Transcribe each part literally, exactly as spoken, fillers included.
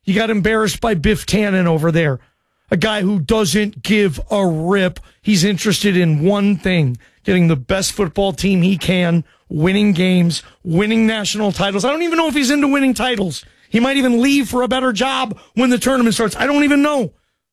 You got embarrassed by Biff Tannen over there, a guy who doesn't give a rip. He's interested in one thing, getting the best football team he can, winning games, winning national titles. I don't even know if he's into winning titles. He might even leave for a better job when the tournament starts. I don't even know.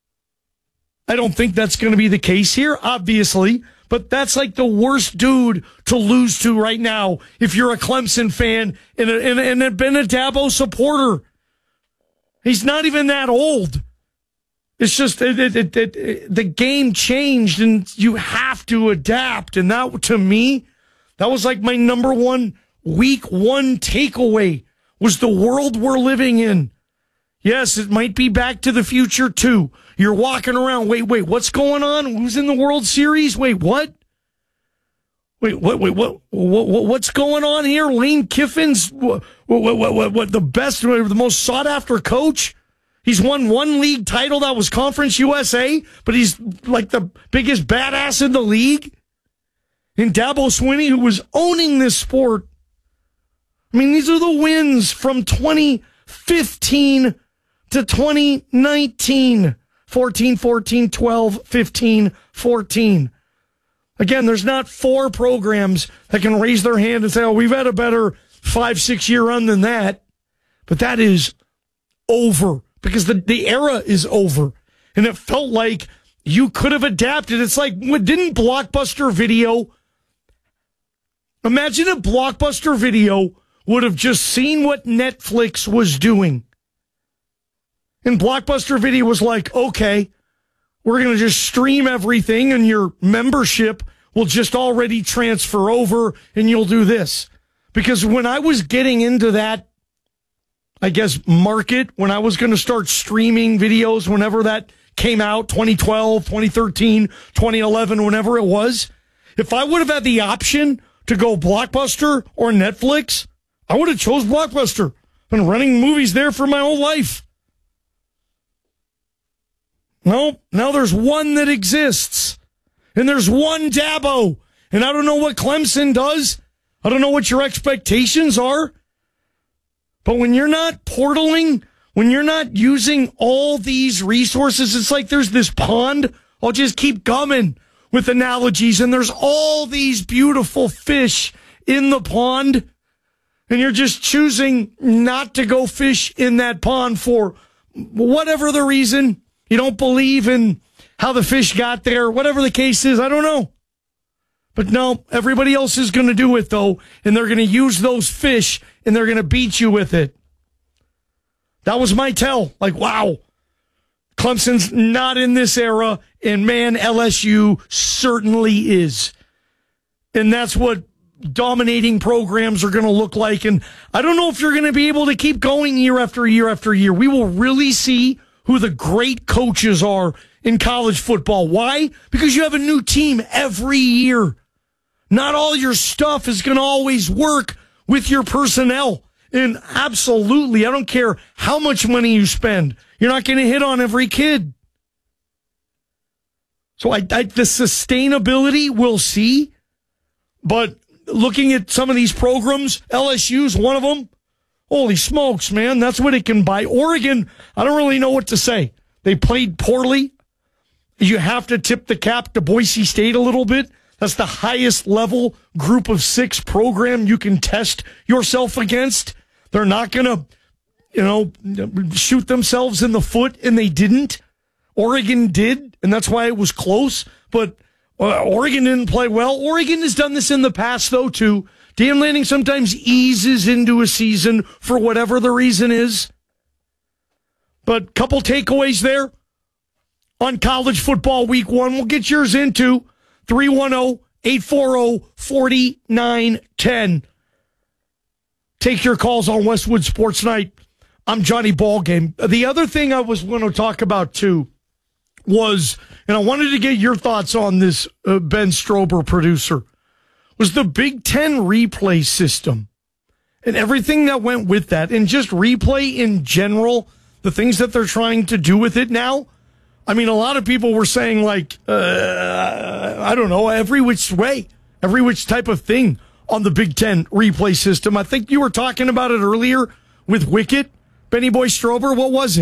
I don't think that's going to be the case here, obviously, but that's like the worst dude to lose to right now if you're a Clemson fan and a, and a, and a been a Dabo supporter. He's not even that old. It's just it, it, it, it, the game changed, and you have to adapt. And that, to me, that was like my number one week one takeaway, was the world we're living in. Yes, it might be Back to the Future too. You're walking around. Wait, wait, what's going on? Who's in the World Series? Wait, what? Wait, what? Wait, what? what, what what's going on here? Lane Kiffin's what, what, what, what, what? The best, the most sought after coach. He's won one league title that was Conference U S A, but he's like the biggest badass in the league. And Dabo Swinney, who was owning this sport. I mean, these are the wins from twenty fifteen to twenty nineteen. fourteen, fourteen, twelve, fifteen, fourteen. Again, there's not four programs that can raise their hand and say, oh, we've had a better five, six year run than that. But that is over, because the, the era is over. And it felt like you could have adapted. It's like, didn't Blockbuster Video, imagine if Blockbuster Video would have just seen what Netflix was doing. And Blockbuster Video was like, okay, we're going to just stream everything and your membership will just already transfer over and you'll do this. Because when I was getting into that, I guess, market, when I was going to start streaming videos, whenever that came out, twenty twelve, twenty thirteen, twenty eleven, whenever it was, if I would have had the option to go Blockbuster or Netflix, I would have chose Blockbuster. I've been running movies there for my whole life. No, now there's one that exists. And there's one Dabo. And I don't know what Clemson does. I don't know what your expectations are. But when you're not portaling, when you're not using all these resources, it's like there's this pond. I'll just keep coming with analogies. And there's all these beautiful fish in the pond. And you're just choosing not to go fish in that pond for whatever the reason. You don't believe in how the fish got there, whatever the case is, I don't know. But no, everybody else is going to do it, though, and they're going to use those fish, and they're going to beat you with it. That was my tell. Like, wow, Clemson's not in this era, and man, L S U certainly is. And that's what dominating programs are going to look like. And I don't know if you're going to be able to keep going year after year after year. We will really see who the great coaches are in college football. Why? Because you have a new team every year. Not all your stuff is going to always work with your personnel. And absolutely, I don't care how much money you spend, you're not going to hit on every kid. So I, I, the sustainability we'll see. But looking at some of these programs, L S U's one of them. Holy smokes, man, that's what it can buy. Oregon, I don't really know what to say. They played poorly. You have to tip the cap to Boise State a little bit. That's the highest level group of six program you can test yourself against. They're not going to, you know, shoot themselves in the foot, and they didn't. Oregon did, and that's why it was close. But uh, Oregon didn't play well. Oregon has done this in the past, though, too. Dan Lanning sometimes eases into a season for whatever the reason is. But couple takeaways there on college football week one. We'll get yours into three one zero, eight four zero, four nine one zero. Take your calls on Westwood Sports Night. I'm Johnny Ballgame. The other thing I was going to talk about, too, was, and I wanted to get your thoughts on this, uh, Ben Strober, producer, was the Big Ten replay system and everything that went with that, and just replay in general, the things that they're trying to do with it now. I mean, a lot of people were saying, like, uh, I don't know, every which way, every which type of thing on the Big Ten replay system. I think you were talking about it earlier with Wicket. Benny Boy Strober, what was it?